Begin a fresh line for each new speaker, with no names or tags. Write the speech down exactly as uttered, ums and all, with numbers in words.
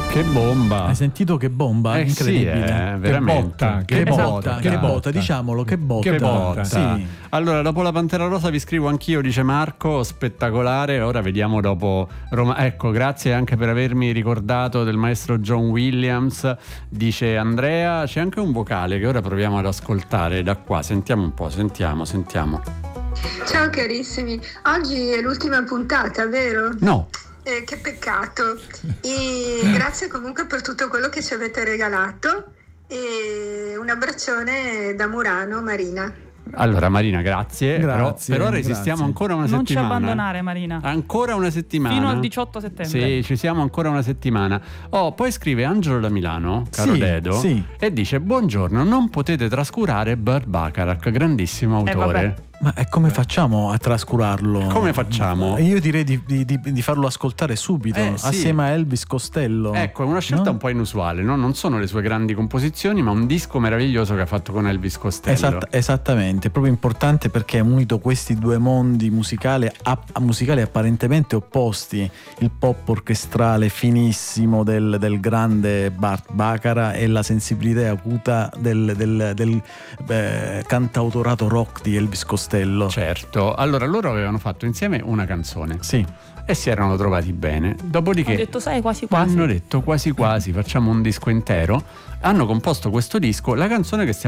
Che bomba!
Hai sentito che bomba?
Eh
Incredibile.
sì, eh, veramente.
Che botta,
Che,
che
botta,
botta,
che
botta.
botta, diciamolo, che botta.
Che botta.
Sì.
Allora, dopo la Pantera Rosa vi scrivo anch'io, dice Marco, spettacolare. Ora vediamo dopo Roma. Ecco, grazie anche per avermi ricordato del maestro John Williams, dice Andrea. C'è anche un vocale che ora proviamo ad ascoltare da qua. Sentiamo un po', sentiamo, sentiamo.
Ciao carissimi, oggi è l'ultima puntata, vero?
No.
Eh, che peccato. E grazie comunque per tutto quello che ci avete regalato e un abbraccione da Murano, Marina.
Allora Marina, grazie.
Grazie,
però, però
grazie.
resistiamo ancora una
Non ci
settimana.
abbandonare, Marina.
Ancora una settimana.
Fino al diciotto settembre.
Sì, ci siamo ancora una settimana. Oh, poi scrive Angelo da Milano, caro
Sì,
Dedo,
sì.
e dice: buongiorno, non potete trascurare Burt Bacharach, grandissimo
Eh,
autore.
vabbè.
Ma e come facciamo a trascurarlo?
Come facciamo?
Io direi di, di- di- di farlo ascoltare subito,
Eh, sì.
assieme a Elvis Costello.
Ecco, è una scelta
No?
un po' inusuale, no? Non sono le sue grandi composizioni, ma un disco meraviglioso che ha fatto con Elvis Costello.
Esatt- esattamente, è proprio importante perché ha unito questi due mondi musicali, app- musicali apparentemente opposti, il pop orchestrale finissimo del, del grande Burt Bacharach e la sensibilità acuta del, del, del eh, cantautorato rock di Elvis Costello.
Certo, allora loro avevano fatto insieme una canzone
Sì.
e si erano trovati bene. Dopodiché
Ho detto, sai, quasi quasi.
hanno detto quasi quasi facciamo un disco intero. Hanno composto questo disco, la canzone che stiamo